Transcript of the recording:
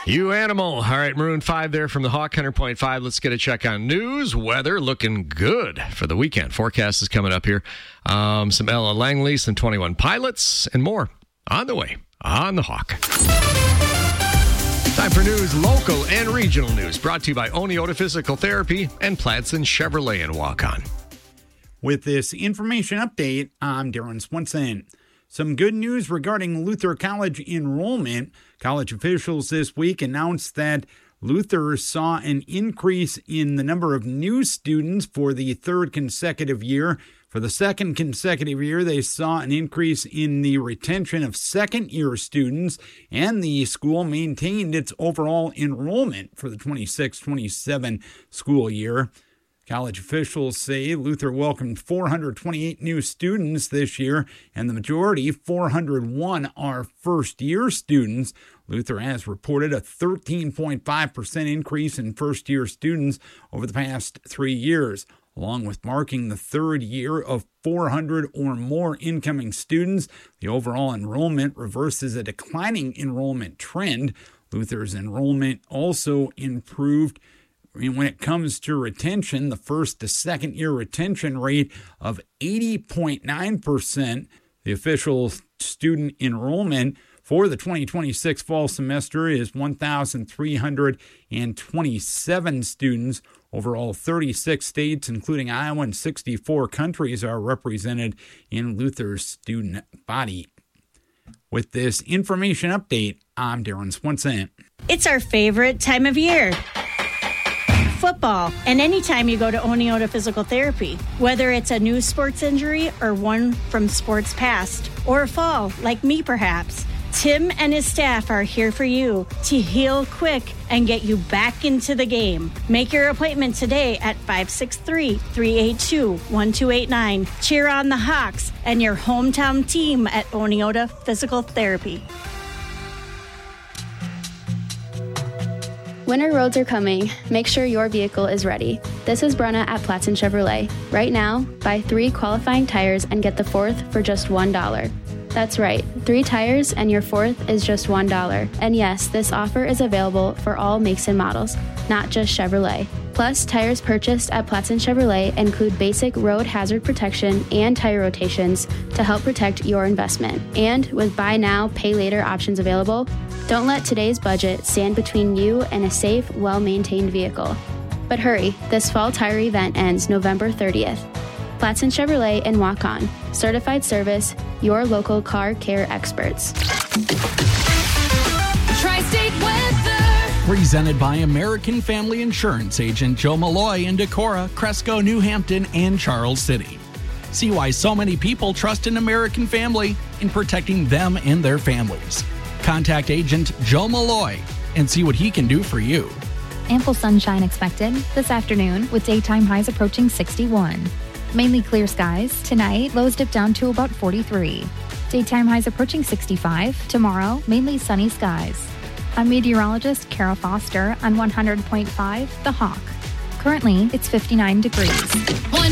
You animal. All right, Maroon 5 there from the Hawk, 100.5. Let's get a check on news. Weather looking good for the weekend. Forecast is coming up here. Some Ella Langley, some 21 Pilots, and more on the way on the Hawk. Time for news, local and regional news, brought to you by Oneota Physical Therapy and Platson Chevrolet in Waukon. With this information update, I'm Darren Swenson. Some good news regarding Luther College enrollment. College officials this week announced that Luther saw an increase in the number of new students for the third consecutive year. For the second consecutive year, they saw an increase in the retention of second-year students, and the school maintained its overall enrollment for the 26-27 school year. College officials say Luther welcomed 428 new students this year, and the majority, 401, are first-year students. Luther has reported a 13.5% increase in first-year students over the past 3 years. Along with marking the third year of 400 or more incoming students, the overall enrollment reverses a declining enrollment trend. Luther's enrollment also improved when it comes to retention. The first to second year retention rate of 80.9%. The official student enrollment for the 2026 fall semester is 1,327 students. Overall, 36 states, including Iowa, and 64 countries are represented in Luther's student body. With this information update, I'm Darren Swenson. It's our favorite time of year. Football, and anytime you go to Oneota Physical Therapy, whether it's a new sports injury or one from sports past, or a fall, like me perhaps, Tim and his staff are here for you to heal quick and get you back into the game. Make your appointment today at 563-382-1289. Cheer on the Hawks and your hometown team at Oneota Physical Therapy. Winter roads are coming. Make sure your vehicle is ready. This is Brenna at Platson Chevrolet. Right now, buy 3 qualifying tires and get the 4th for just $1. That's right, 3 tires and your 4th is just $1. And yes, this offer is available for all makes and models, not just Chevrolet. Plus, tires purchased at Platson Chevrolet include basic road hazard protection and tire rotations to help protect your investment. And with buy now, pay later options available, don't let today's budget stand between you and a safe, well-maintained vehicle. But hurry, this fall tire event ends November 30th. Platson Chevrolet in Waukon. Certified service, your local car care experts. Tri-State weather. Presented by American Family Insurance agent Joe Malloy in Decorah, Cresco, New Hampton, and Charles City. See why so many people trust an American Family in protecting them and their families. Contact agent Joe Malloy and see what he can do for you. Ample sunshine expected this afternoon with daytime highs approaching 61. Mainly clear skies. Tonight, lows dip down to about 43. Daytime highs approaching 65. Tomorrow, mainly sunny skies. I'm meteorologist Kara Foster on 100.5 The Hawk. Currently, it's 59 degrees.